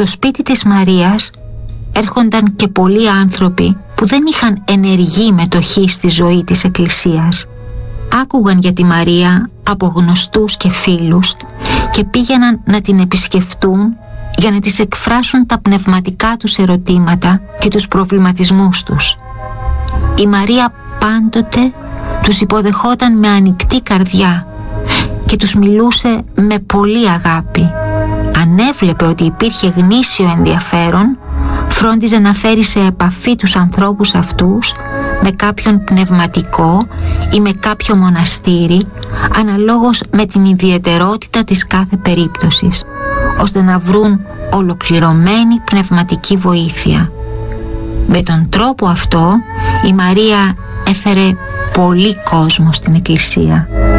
Στο σπίτι της Μαρίας έρχονταν και πολλοί άνθρωποι που δεν είχαν ενεργή μετοχή στη ζωή της Εκκλησίας. Άκουγαν για τη Μαρία από γνωστούς και φίλους και πήγαιναν να την επισκεφτούν για να της εκφράσουν τα πνευματικά τους ερωτήματα και τους προβληματισμούς τους. Η Μαρία πάντοτε τους υποδεχόταν με ανοιχτή καρδιά και τους μιλούσε με πολύ αγάπη. Αν έβλεπε ότι υπήρχε γνήσιο ενδιαφέρον, φρόντιζε να φέρει σε επαφή τους ανθρώπους αυτούς με κάποιον πνευματικό ή με κάποιο μοναστήρι, αναλόγως με την ιδιαιτερότητα της κάθε περίπτωσης, ώστε να βρουν ολοκληρωμένη πνευματική βοήθεια. Με τον τρόπο αυτό η Μαρία έφερε πολύ κόσμο στην Εκκλησία.